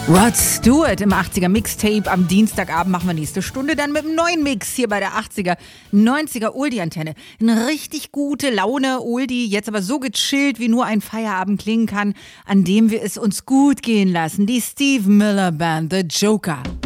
Rod Stewart im 80er Mixtape. Am Dienstagabend machen wir nächste Stunde dann mit einem neuen Mix hier bei der 80er, 90er Oldie-Antenne. Eine richtig gute Laune Oldie, jetzt aber so gechillt, wie nur ein Feierabend klingen kann, an dem wir es uns gut gehen lassen. Die Steve Miller Band, The Joker.